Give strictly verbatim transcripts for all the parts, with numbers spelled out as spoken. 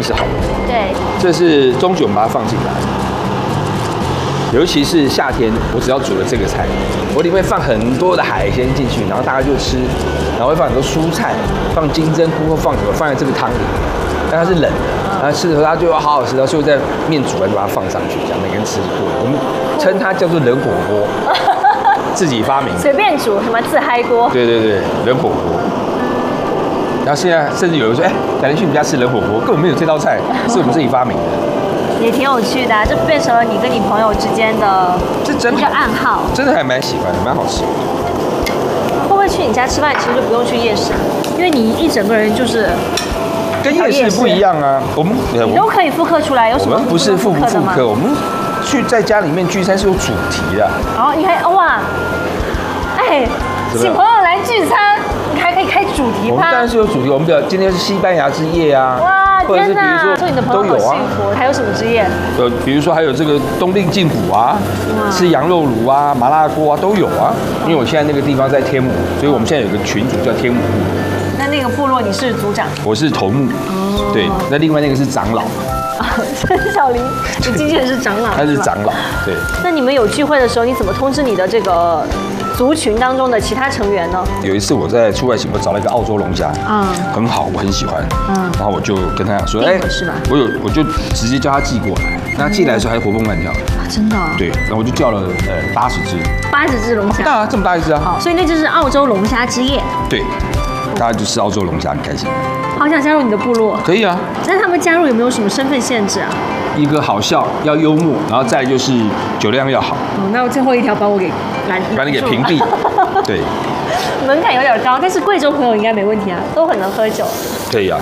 是好的。 对， 这是中酒，我们把它放进来。尤其是夏天，我只要煮了这个菜，我里面放很多的海鲜进去，然后大家就吃，然后会放很多蔬菜，放金针菇或放什么放在这个汤里，但它是冷的，然后吃的时候它就好好吃，然后就在面煮完就把它放上去，这样每个人吃过。我们称它叫做冷火锅，自己发明， 随便煮什么自嗨锅。 对对对，冷火锅。然后现在甚至有人说，哎，改天去你们家吃冷火锅，根本没有这道菜，是我们自己发明的。 也挺有趣的、啊，这变成了你跟你朋友之间的这真一个暗号， 真的还蛮喜欢的，蛮好吃的。 会不会去你家吃饭，其实就不用去夜市，因为你一整个人就是跟夜市不一样啊。我们你都可以复刻出来，有什么我们不是复不复刻，我们去在家里面聚餐是有主题的。 然后你看哇，哎，请朋友来聚餐，你还可以开主题趴。 我们当然是有主题，我们表今天是西班牙之夜啊。 哇！ 或者是比如说你的朋友好幸福，还有什么之夜？ 呃，比如说还有这个冬令进补啊，吃羊肉炉啊、麻辣锅啊都有啊。因为我现在那个地方在天母，所以我们现在有个群组叫天母部。 那那个部落你是组长？ 我是头目。哦。对，那另外那个是长老。 陈小林，你经纪人是长老。 他是长老，对。 那你们有聚会的时候，你怎么通知你的这个族群当中的其他成员呢？ 有一次我在出外行，我找了一个澳洲龙虾，嗯，很好，我很喜欢，嗯，然后我就跟他讲说，哎， 是吧？ 我有，我就直接叫他寄过来，那寄来的时候还活蹦乱跳啊，真的？ 对，然后我就叫了呃八十只， 八十只龙虾， 大啊，这么大一只啊， 好，所以那就是澳洲龙虾之夜， 对，大家就吃澳洲龙虾很开心。 好想加入你的部落， 可以啊。 那他们加入有没有什么身份限制啊？ 一个好笑，要幽默，然后再就是酒量要好。 哦，那我最后一条把我给拦， 把你给屏蔽。对， 门槛有点高，但是贵州朋友应该没问题啊，都很能喝酒。 可以啊。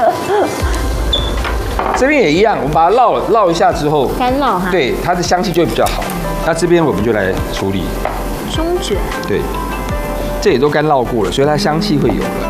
这边也一样，我们把它烙烙一下之后， 干烙哈。 对，它的香气就会比较好。那这边我们就来处理中卷。 对，这也都干烙过了，所以它香气会有了。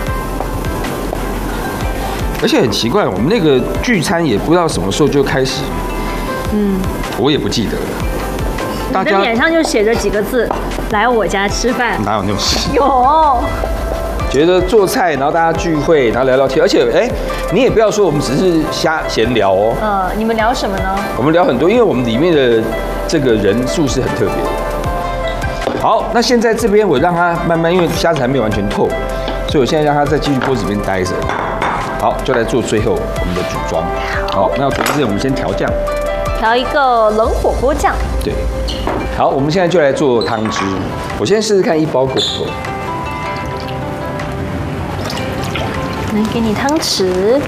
而且很奇怪，我们那个聚餐也不知道什么时候就开始，嗯，我也不记得了。 大家脸上就写着几个字：来我家吃饭。 哪有那种事？ 有。 觉得做菜，然后大家聚会，然后聊聊天，而且哎，你也不要说我们只是瞎闲聊哦。 呃，你们聊什么呢？ 我们聊很多，因为我们里面的这个人数是很特别的。好，那现在这边我让它慢慢，因为虾子还没有完全透，所以我现在让它再继续锅子里面待着。好，就来做最后我们的组装。好，那主要是我们先调酱， 调一个冷火锅酱。 对。好，我们现在就来做汤汁。我先试试看一包够不够。 来，给你汤匙。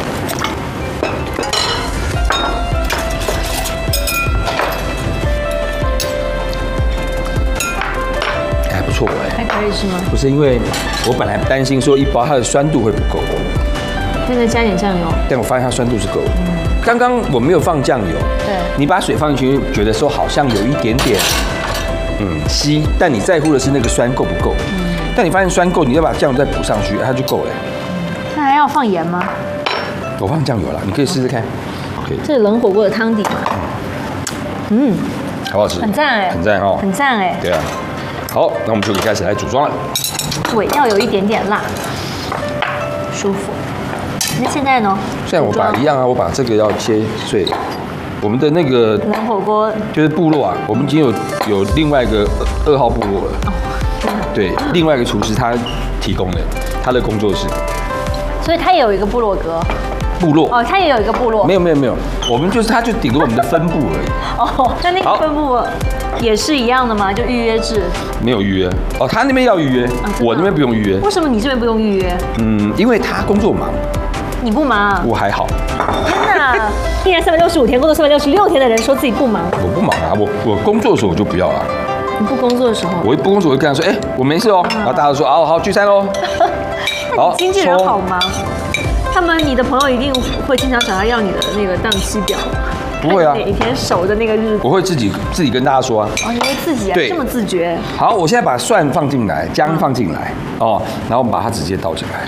还不错哎。 还可以是吗？ 不是，因为我本来担心说一包它的酸度会不够。 现在加点酱油， 但我发现它酸度是够的。刚刚我没有放酱油， 对， 你把水放进去，觉得说好像有一点点，嗯，稀，但你在乎的是那个酸够不够。嗯，但你发现酸够，你要把酱油再补上去，它就够了。 那还要放盐吗？ 我放酱油了，你可以试试看。OK， 这是冷火锅的汤底嘛？嗯， 好不好吃？ 很赞哎， 很赞哦， 很赞哎。 对啊，好，那我们就可以开始来组装了。 对，要有一点点辣，舒服。那现在呢？ 现在我把一样啊，我把这个要切碎。我们的那个冷火锅就是部落啊，我们已经有有另外一个二号部落了。哦，对，另外一个厨师他提供的他的工作室， 所以他也有一个部落格。 部落哦，他也有一个部落。 没有没有没有，我们就是他就顶多我们的分部而已。 哦，那那个分部也是一样的吗？就预约制？ 没有预约哦，他那边要预约，啊、我那边不用预约。 为什么你这边不用预约？ 嗯，因为他工作忙。 你不忙、啊？ 我还好。 天哪！一年三百六十五天，工作三百六十六天的人说自己不忙。 我不忙啊，我我工作的时候我就不要了。 你不工作的时候？ 我一不工作我就跟他说，哎、欸，我没事哦。然后大家都说，啊，好聚餐喽。 那你经纪人好忙，他们你的朋友一定会经常找他要你的那个档期表。 不会啊， 哪一天熟的那个日子。 我会自己自己跟大家说啊。 哦，你会自己啊？ 对， 这么自觉。 好，我现在把蒜放进来，姜放进来，哦，然后我们把它直接倒进来。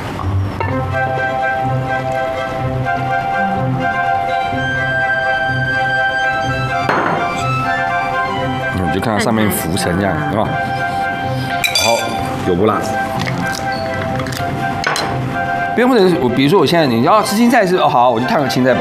你就看到上面浮成这样，对吧？好，有不辣？不用或者我比如说我现在你要吃青菜是哦好，我就烫个青菜把